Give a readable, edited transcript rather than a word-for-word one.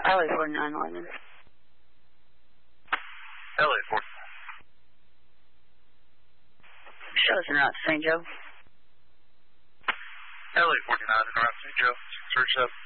LA 4911. LA 49. Show us en route to St. Joe. LA 49 en route to St. Joe. Search up.